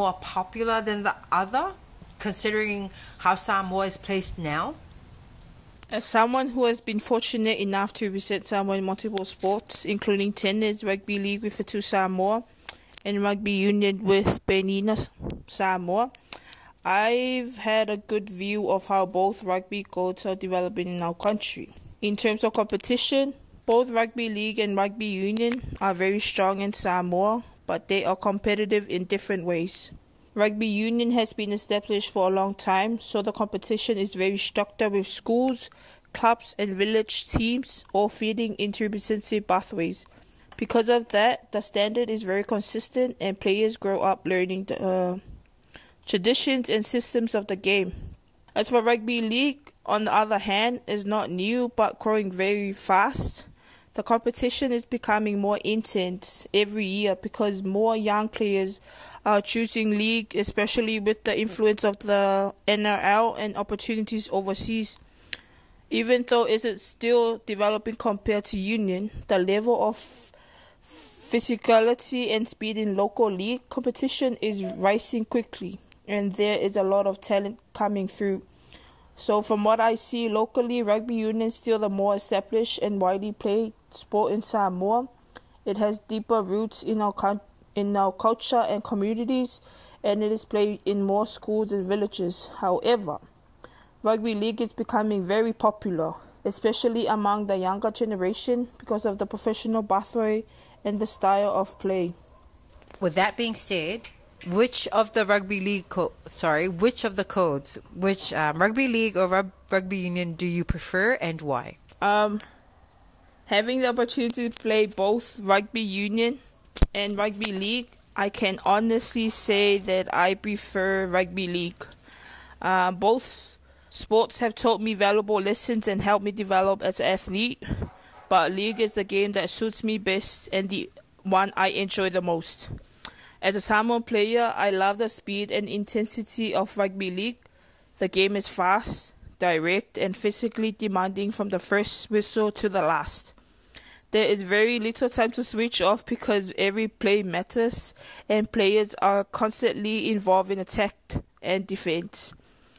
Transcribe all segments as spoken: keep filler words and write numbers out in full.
more popular than the other, considering how Samoa is placed now? As someone who has been fortunate enough to represent Samoa in multiple sports, including tennis, rugby league with Fatu Samoa, and rugby union with Penina Samoa, I've had a good view of how both rugby codes are developing in our country. In terms of competition, both rugby league and rugby union are very strong in Samoa, but they are competitive in different ways. Rugby union has been established for a long time, so the competition is very structured with schools, clubs and village teams all feeding into representative pathways. Because of that, the standard is very consistent and players grow up learning the uh, traditions and systems of the game. As for rugby league, on the other hand, is not new but growing very fast. The competition is becoming more intense every year because more young players are choosing league, especially with the influence of the N R L and opportunities overseas. Even though it is still developing compared to union, the level of physicality and speed in local league competition is rising quickly, and there is a lot of talent coming through. So from what I see locally, rugby union is still the more established and widely played sport in Samoa. It has deeper roots in our country, in our culture and communities, and it is played in more schools and villages. However, rugby league is becoming very popular, especially among the younger generation because of the professional pathway and the style of play. With that being said, which of the rugby league co- sorry, which of the codes, which um, rugby league or rug- rugby union do you prefer and why? Um, having the opportunity to play both rugby union and rugby league, I can honestly say that I prefer rugby league. Uh, both sports have taught me valuable lessons and helped me develop as an athlete, but league is the game that suits me best and the one I enjoy the most. As a Samoan player, I love the speed and intensity of rugby league. The game is fast, direct, and physically demanding from the first whistle to the last. There is very little time to switch off because every play matters and players are constantly involved in attack and defense.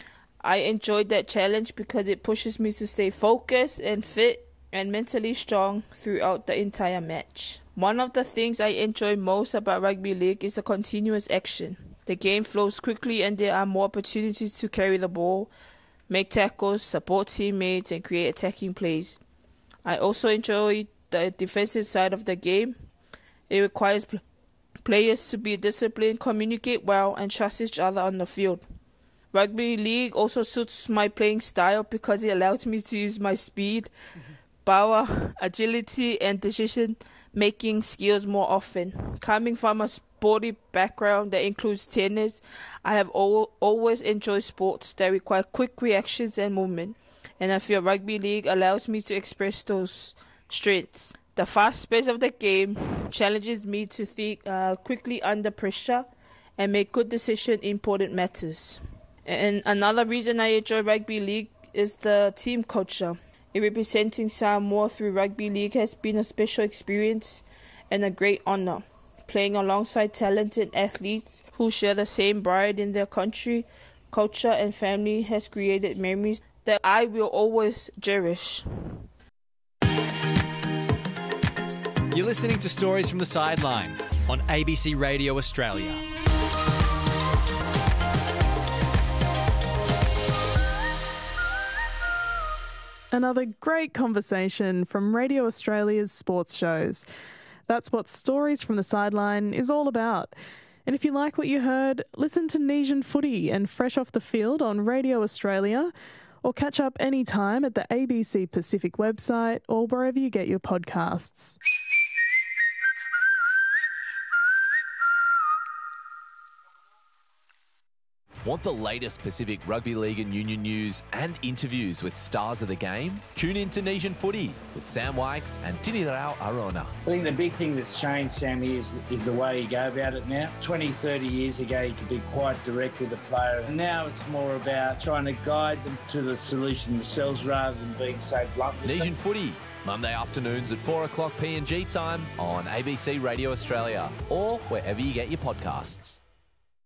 I enjoyed that challenge because it pushes me to stay focused and fit and mentally strong throughout the entire match. One of the things I enjoy most about rugby league is the continuous action. The game flows quickly and there are more opportunities to carry the ball, make tackles, support teammates, and create attacking plays. I also enjoy the defensive side of the game. It requires pl- players to be disciplined, communicate well, and trust each other on the field. Rugby league also suits my playing style because it allows me to use my speed, mm-hmm. power, agility, and decision-making skills more often. Coming from a sporty background that includes tennis, I have al- always enjoyed sports that require quick reactions and movement, and I feel rugby league allows me to express those strengths. The fast pace of the game challenges me to think uh, quickly under pressure and make good decisions in important matters. And another reason I enjoy rugby league is the team culture. Representing Samoa through rugby league has been a special experience and a great honor. Playing alongside talented athletes who share the same pride in their country, culture and family has created memories that I will always cherish. You're listening to Stories from the Sideline on A B C Radio Australia. Another great conversation from Radio Australia's sports shows. That's what Stories from the Sideline is all about. And if you like what you heard, listen to Nesian Footy and Fresh Off the Field on Radio Australia, or catch up anytime at the A B C Pacific website or wherever you get your podcasts. Want the latest Pacific Rugby League and Union news and interviews with stars of the game? Tune in to Nesian Footy with Sam Wykes and Tinirao Arona. I think the big thing that's changed, Sammy, is, is the way you go about it now. twenty, thirty years ago, you could be quite direct with the player. And now it's more about trying to guide them to the solution themselves rather than being so blunt. Nesian Footy, Monday afternoons at four o'clock P N G time on A B C Radio Australia or wherever you get your podcasts.